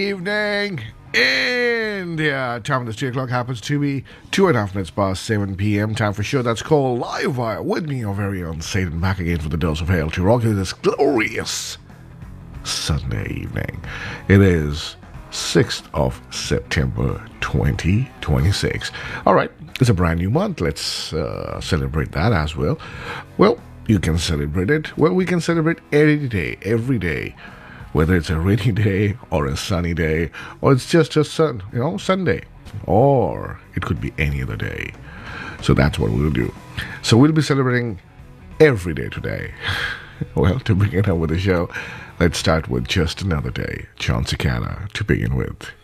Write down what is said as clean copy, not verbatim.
Evening India. Time of the 3 o'clock happens to be 2.5 minutes past 7 p.m. Time for a show that's called Live Wire. With me, your very own Satan, back again for the dose of hell to rock you this glorious Sunday evening. It is 6th of September 2026. All right, it's a brand new month. Let's celebrate that as well. Well, you can celebrate it. Well, we can celebrate every day. Whether it's a rainy day or a sunny day, or it's just a Sunday, or it could be any other day. So that's what we'll do. So we'll be celebrating every day today. Well, to begin up with the show, let's start with Just Another Day. John Cicada to begin with.